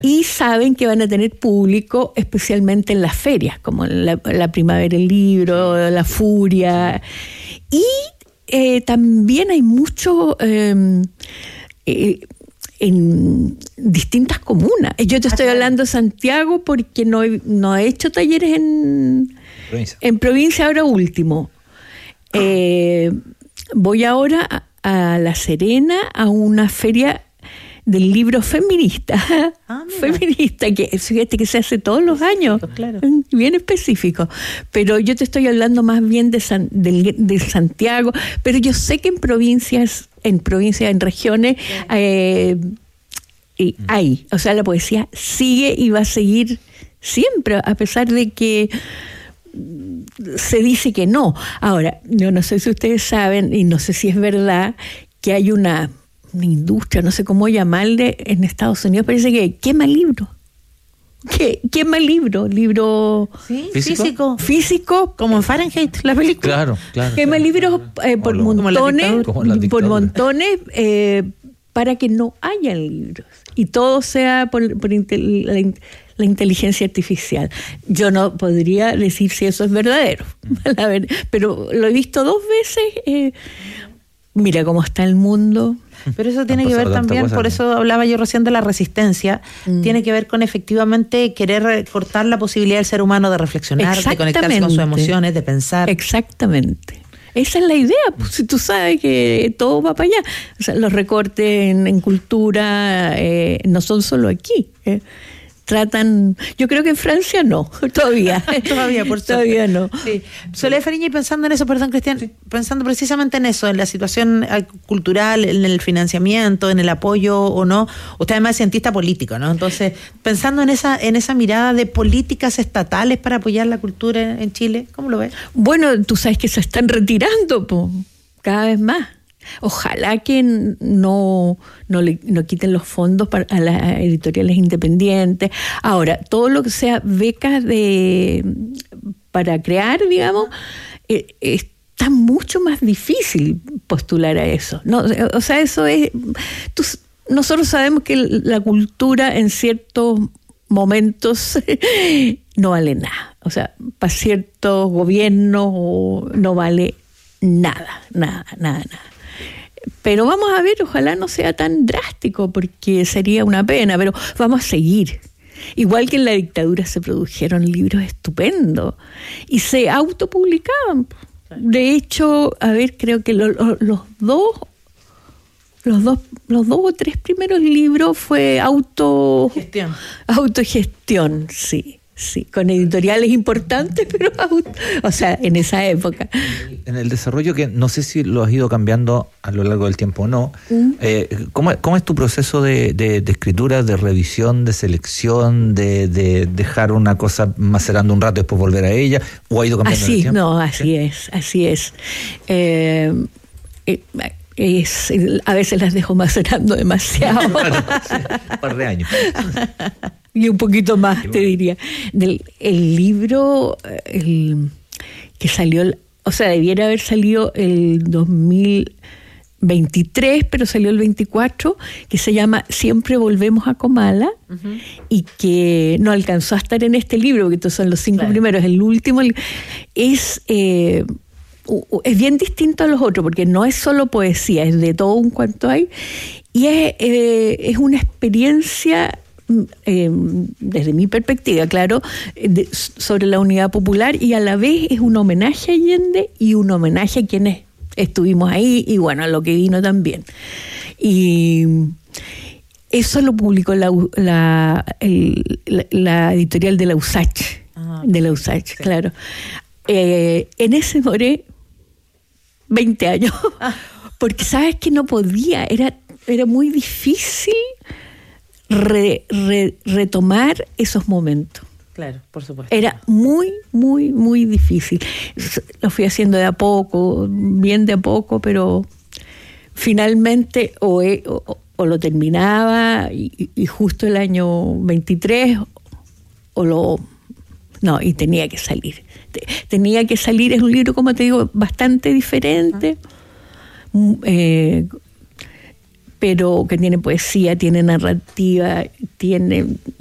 Y saben que van a tener público, especialmente en las ferias, como la Primavera del Libro, la Furia. Y también hay mucho en distintas comunas. Yo te estoy hablando de Santiago porque no he hecho talleres en provincia ahora último. Voy ahora a La Serena a una feria del libro feminista, que fíjate que se hace todos los años, claro. Bien específico, pero yo te estoy hablando más bien de Santiago, pero yo sé que en provincias, en regiones, hay, o sea, la poesía sigue y va a seguir siempre, a pesar de que se dice que no. Ahora, yo no sé si ustedes saben, y no sé si es verdad, que hay una industria, no sé cómo llamarle, en Estados Unidos, parece que quema libros. Quema libro ¿sí? físico, como en Fahrenheit, la película. Claro. Quema libros por montones, para que no hayan libros y todo sea por la inteligencia artificial. Yo no podría decir si eso es verdadero, pero lo he visto 2 veces. Mira cómo está el mundo. Pero eso tiene que ver también, por eso hablaba yo recién de la resistencia, tiene que ver con efectivamente querer cortar la posibilidad del ser humano de reflexionar, de conectarse con sus emociones, de pensar. Exactamente. Esa es la idea, pues, si tú sabes que todo va para allá. O sea, los recortes en cultura no son solo aquí. Tratan, yo creo que en Francia no, todavía todavía no. Sí. Soledad Fariña, y pensando en eso, perdón, Cristian, sí. Pensando precisamente en eso, en la situación cultural, en el financiamiento, en el apoyo o no, usted además es cientista político, ¿no? Entonces, pensando en esa mirada de políticas estatales para apoyar la cultura en Chile, ¿cómo lo ves? Bueno, tú sabes que se están retirando cada vez más. Ojalá que no quiten los fondos a las editoriales independientes. Ahora, todo lo que sea becas para crear, digamos, está mucho más difícil postular a eso. No, o sea, eso es... nosotros sabemos que la cultura en ciertos momentos no vale nada. O sea, para ciertos gobiernos no vale nada. Pero vamos a ver, ojalá no sea tan drástico, porque sería una pena, pero vamos a seguir. Igual que en la dictadura se produjeron libros estupendos y se autopublicaban. De hecho, a ver, creo que los dos o 3 primeros libros fue autogestión, sí. Sí, con editoriales importantes, pero o sea, en esa época. En el desarrollo, que no sé si lo has ido cambiando a lo largo del tiempo o no, ¿cómo es tu proceso de escritura, de revisión, de selección, de dejar una cosa macerando un rato y después volver a ella? ¿O ha ido cambiando en el tiempo? No, así es. A veces las dejo macerando demasiado. Bueno, sí, un par de años. Y un poquito más, te diría. El libro que salió, o sea, debiera haber salido el 2023, pero salió el 24, que se llama Siempre volvemos a Comala, y que no alcanzó a estar en este libro, porque estos son los 5 primeros. El último es bien distinto a los otros, porque no es solo poesía, es de todo un cuanto hay, y es una experiencia... desde mi perspectiva, claro, sobre la unidad popular, y a la vez es un homenaje a Allende y un homenaje a quienes estuvimos ahí y bueno, a lo que vino también. Y eso lo publicó la editorial de la USACH, sí. Claro. En ese moré 20 años, porque sabes que no podía, era muy difícil retomar esos momentos. Claro, por supuesto. Era muy, muy, muy difícil. Lo fui haciendo de a poco, bien de a poco, pero finalmente o lo terminaba y justo el año 23 y tenía que salir. Es un libro, como te digo, bastante diferente. pero que tiene poesía, tiene narrativa, tiene